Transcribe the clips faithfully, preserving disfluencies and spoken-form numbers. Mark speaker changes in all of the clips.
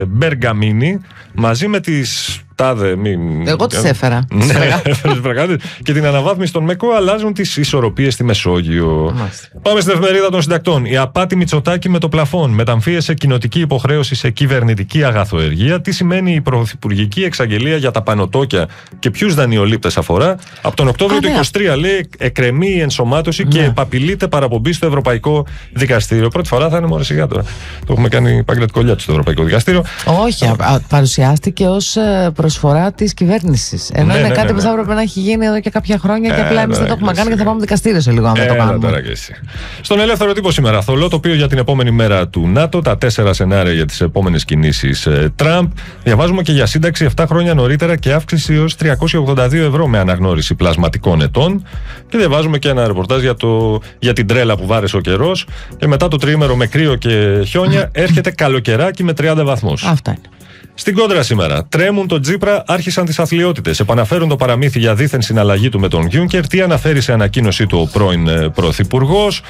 Speaker 1: Μπεργαμίνη, μαζί με τις τάδε. Μην...
Speaker 2: Εγώ τις έφερα.
Speaker 1: Και την αναβάθμιση των ΜΕΚΟ αλλάζουν τις ισορροπίες στη Μεσόγειο. Μάλιστα. Πάμε στην εφημερίδα των συντακτών. Η απάτη Μητσοτάκη με το πλαφόν μεταμφίεσε κοινοτική υποχρέωση σε κυβερνητική αγαθοεργία. Τι σημαίνει η πρωθυπουργική εξαγγελία για τα πανωτόκια και ποιους δανειολήπτες αφορά. Από τον Οκτώβριο του είκοσι τρία λέει εκκρεμεί η ενσωμάτωση, ναι, και επαπειλείται παραπομπή στο Ευρωπαϊκό Δικαστήριο. Πρώτη φορά θα είναι μόνο σιγά τώρα. Το έχουμε κάνει παγκλετικολιά του στο Ευρωπαϊκό Δικαστήριο.
Speaker 2: Όχι, α, παρουσιάστηκε ως προσφορά της κυβέρνησης. Ενώ ναι, είναι ναι, κάτι ναι, ναι. που θα έπρεπε να έχει γίνει εδώ και κάποια χρόνια, ε, και απλά εμείς δεν το έχουμε κάνει και θα πάμε δικαστήριο σε λίγο αν δεν το κάνουμε.
Speaker 1: Τώρα και εσύ. Στον Ελεύθερο Τύπο σήμερα, θολό τοπίο για την επόμενη μέρα του ΝΑΤΟ, τα τέσσερα σενάρια για τις επόμενες κινήσεις ε, Τραμπ. Διαβάζουμε και για σύνταξη επτά χρόνια νωρίτερα και αύξηση έως τριακόσια ογδόντα δύο ευρώ με αναγνώριση πλασματικών ετών. Και διαβάζουμε και ένα ρεπορτάζ για, το, για την τρέλα που βάρεσε ο καιρός. Και μετά το τριήμερο με κρύο και χιόνια έρχεται καλοκαιράκι με τριάντα βαθμούς.
Speaker 2: Αυτά είναι.
Speaker 1: Στην κόντρα σήμερα, τρέμουν τον Τσίπρα, άρχισαν τις αθλιότητες. Επαναφέρουν το παραμύθι για δίθεν συναλλαγή του με τον Γιούνκερ. Τι αναφέρει σε ανακοίνωσή του ο πρώην πρωθυπουργός.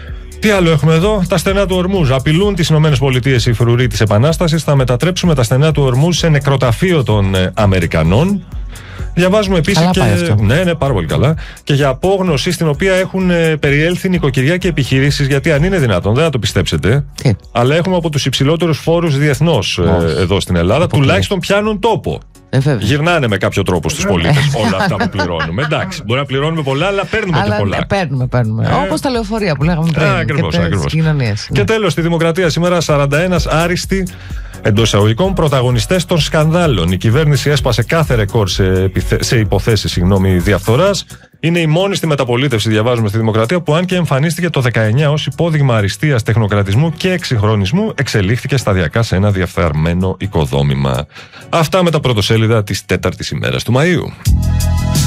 Speaker 1: Τι άλλο έχουμε εδώ, τα στενά του Ορμούζ. Απειλούν τις ΗΠΑ οι φρουροί της Επανάστασης. Θα μετατρέψουμε τα στενά του Ορμούζ σε νεκροταφείο των ε, Αμερικανών. Διαβάζουμε επίσης και. Ναι, ναι, πάρα πολύ καλά. Και για απόγνωση στην οποία έχουν ε, περιέλθει νοικοκυριά και επιχειρήσεις. Γιατί αν είναι δυνατόν, δεν θα το πιστέψετε. Τι? Αλλά έχουμε από τους υψηλότερους φόρους διεθνώς ε, εδώ στην Ελλάδα. Αποκλείς. Τουλάχιστον πιάνουν τόπο. Ε, Γυρνάνε με κάποιο τρόπο στους πολίτες όλα αυτά που πληρώνουμε. Εντάξει, μπορεί να πληρώνουμε πολλά, αλλά παίρνουμε αλλά, και πολλά.
Speaker 2: Παίρνουμε, παίρνουμε. Ε, Όπως τα λεωφορεία που λέγαμε πριν.
Speaker 1: Ακριβώς,
Speaker 2: και
Speaker 1: ακριβώς.
Speaker 2: Και
Speaker 1: ναι. τέλος, στη Δημοκρατία σήμερα σαράντα ένα άριστοι εντός εισαγωγικών πρωταγωνιστές των σκανδάλων. Η κυβέρνηση έσπασε κάθε ρεκόρ σε, επιθε... σε υποθέσεις συγγνώμη, διαφθοράς. Είναι η μόνη στη μεταπολίτευση, διαβάζουμε, στη Δημοκρατία, που αν και εμφανίστηκε το δεκαεννιά ως υπόδειγμα αριστείας, τεχνοκρατισμού και εξυγχρονισμού, εξελίχθηκε σταδιακά σε ένα διαφθαρμένο οικοδόμημα. Αυτά με τα πρωτοσέλιδα της τέταρτης ημέρας του Μαΐου.